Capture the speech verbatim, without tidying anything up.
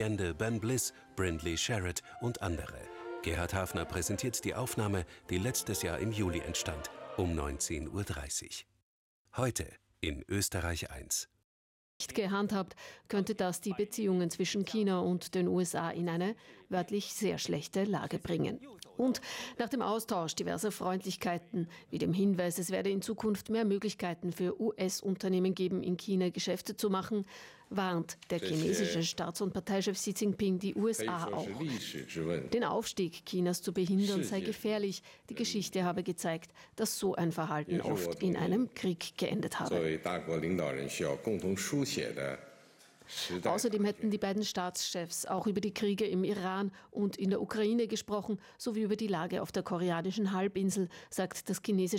Ben Bliss, Brindley Sherritt und andere. Gerhard Hafner präsentiert die Aufnahme, die letztes Jahr im Juli entstand, um neunzehn Uhr dreißig. Heute in Österreich eins. Nicht gehandhabt, könnte das die Beziehungen zwischen China und den U S A in eine wörtlich sehr schlechte Lage bringen. Und nach dem Austausch diverser Freundlichkeiten, wie dem Hinweis, es werde in Zukunft mehr Möglichkeiten für U S-Unternehmen geben, in China Geschäfte zu machen, warnt der chinesische Staats- und Parteichef Xi Jinping die U S A auch. Den Aufstieg Chinas zu behindern sei gefährlich. Die Geschichte habe gezeigt, dass so ein Verhalten oft in einem Krieg geendet habe. Außerdem hätten die beiden Staatschefs auch über die Kriege im Iran und in der Ukraine gesprochen, sowie über die Lage auf der koreanischen Halbinsel, sagt das chinesische